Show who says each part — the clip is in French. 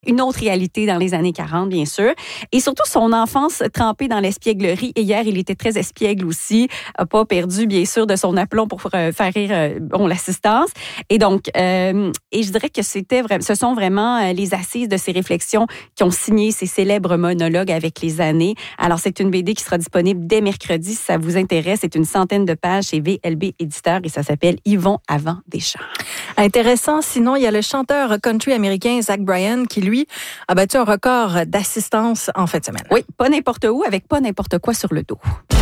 Speaker 1: une autre réalité dans les années 40, bien sûr. Et surtout, son enfance trempée dans l'espièglerie. Et hier, il était très espiègle aussi. A pas perdu, bien sûr, de son aplomb pour faire rire l'assistance. Et donc, et je dirais que ce sont vraiment les assises de ses réflexions qui ont signé ces célèbres monologues avec les années. Alors, c'est une BD qui sera disponible dès mercredi, si ça vous intéresse. C'est une centaine de pages chez VLB Éditeur et ça s'appelle Yvon avant Deschamps.
Speaker 2: Intéressant. Sinon, il y a le chanteur country américain Zach Bryan qui, lui, a battu un record d'assistance en fin de semaine.
Speaker 1: Oui, pas n'importe où, avec pas n'importe quoi sur le dos.